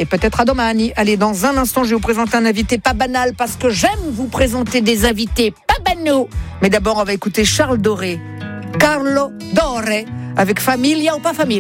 et peut-être à domani. Allez, dans un instant, je vais vous présenter un invité pas banal parce que j'aime vous présenter des invités pas banaux. Mais d'abord, on va écouter Charles Doré, Carlo Dore, avec Familia ou pas Familia.